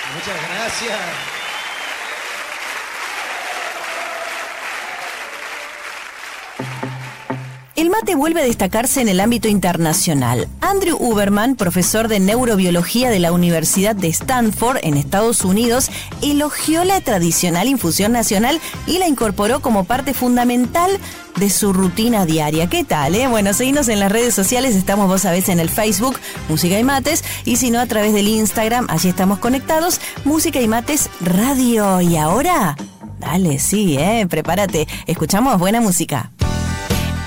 Muchas gracias. El mate vuelve a destacarse en el ámbito internacional. Andrew Huberman, profesor de neurobiología de la Universidad de Stanford en Estados Unidos, elogió la tradicional infusión nacional y la incorporó como parte fundamental de su rutina diaria. ¿Qué tal, Bueno, seguinos en las redes sociales, estamos vos sabés en el Facebook, Música y Mates, y si no a través del Instagram, allí estamos conectados, Música y Mates Radio. Y ahora, dale, sí, prepárate, escuchamos buena música.